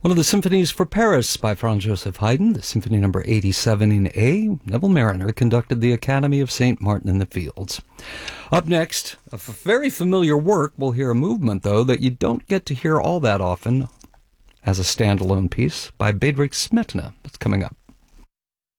One of the symphonies for Paris by Franz Joseph Haydn, the Symphony Number 87 in A. Neville Marriner conducted the Academy of St. Martin in the Fields. Up next, a very familiar work. We'll hear a movement, though, that you don't get to hear all that often as a standalone piece by Bedřich Smetana. That's coming up.